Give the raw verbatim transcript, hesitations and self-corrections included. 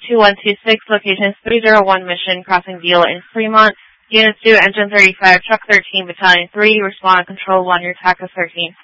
two one two six, locations three zero one Mission, crossing Deal in Fremont. Units two, Engine thirty-five, Truck thirteen, Battalion three, respond, Control one, your T A C is thirteen.